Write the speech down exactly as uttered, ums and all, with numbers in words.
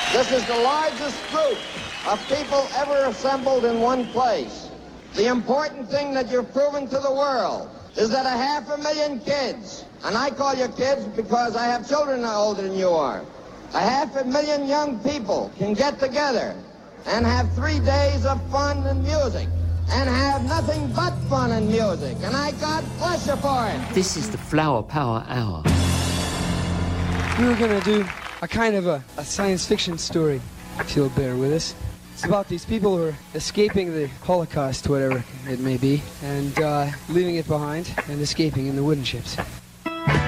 This is the largest group of people ever assembled in one place. The important thing that you've proven to the world is that a half a million kids, and I call you kids because I have children older than you are, a half a million young people can get together and have three days of fun and music, and have nothing but fun and music, and I God bless you for it. This is the Flower Power Hour. We were going to do a kind of a, a science fiction story, if you'll bear with us. It's about these people who are escaping the Holocaust, whatever it may be, and uh, leaving it behind and escaping in the wooden ships.